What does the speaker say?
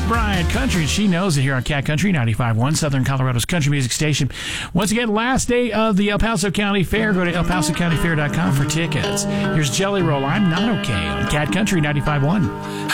Bryant Country. She knows it here on Cat Country 95.1, Southern Colorado's country music station. Once again, last day of the El Paso County Fair. Go to elpasocountyfair.com for tickets. Here's Jelly Roll, I'm Not Okay on Cat Country 95.1.